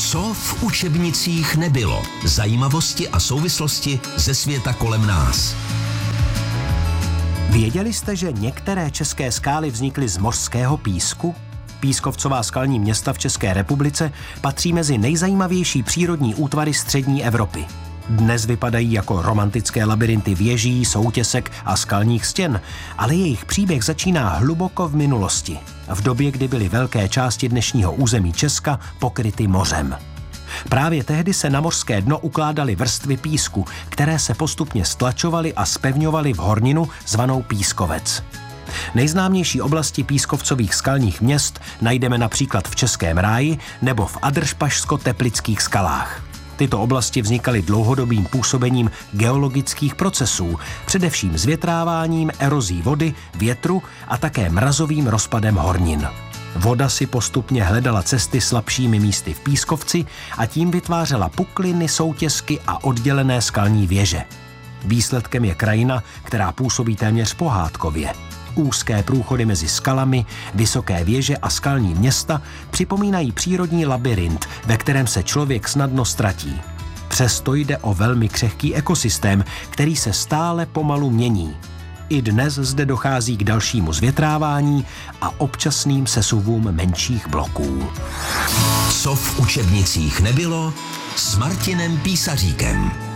Co v učebnicích nebylo? Zajímavosti a souvislosti ze světa kolem nás. Věděli jste, že některé české skály vznikly z mořského písku? Pískovcová skalní města v České republice patří mezi nejzajímavější přírodní útvary střední Evropy. Dnes vypadají jako romantické labyrinty věží, soutěsek a skalních stěn, ale jejich příběh začíná hluboko v minulosti, v době, kdy byly velké části dnešního území Česka pokryty mořem. Právě tehdy se na mořské dno ukládaly vrstvy písku, které se postupně stlačovaly a zpevňovaly v horninu zvanou pískovec. Nejznámější oblasti pískovcových skalních měst najdeme například v Českém ráji nebo v Adršpašsko-Teplických skalách. Tyto oblasti vznikaly dlouhodobým působením geologických procesů, především zvětráváním, erozí vody, větru a také mrazovým rozpadem hornin. Voda si postupně hledala cesty slabšími místy v pískovci a tím vytvářela pukliny, soutěsky a oddělené skalní věže. Výsledkem je krajina, která působí téměř pohádkově. Úzké průchody mezi skalami, vysoké věže a skalní města připomínají přírodní labyrint, ve kterém se člověk snadno ztratí. Přesto jde o velmi křehký ekosystém, který se stále pomalu mění. I dnes zde dochází k dalšímu zvětrávání a občasným sesuvům menších bloků. Co v učebnicích nebylo s Martinem Písaříkem.